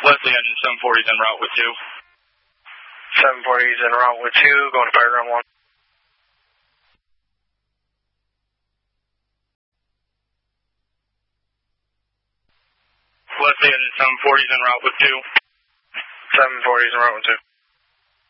Leslie engine 740 is en route with 2. 740 is en route with 2, going to Paragon 1. Leslie engine 740 is en route with 2. 740 is en route with 2.